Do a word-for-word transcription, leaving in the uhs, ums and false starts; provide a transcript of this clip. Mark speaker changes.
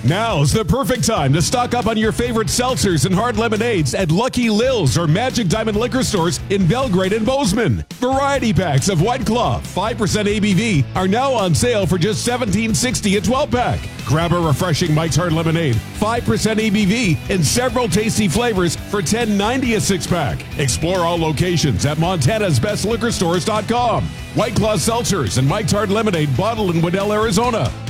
Speaker 1: Now's the perfect time to stock up on your favorite seltzers and hard lemonades at Lucky Lil's or Magic Diamond liquor stores in Belgrade and Bozeman. Variety packs of White Claw, five percent A B V, are now on sale for just seventeen sixty a twelve-pack. Grab a refreshing Mike's Hard Lemonade, five percent A B V, and several tasty flavors for ten ninety a six-pack. Explore all locations at Montana's Best Liquor Stores dot com. White Claw Seltzers and Mike's Hard Lemonade bottled in Waddell, Arizona.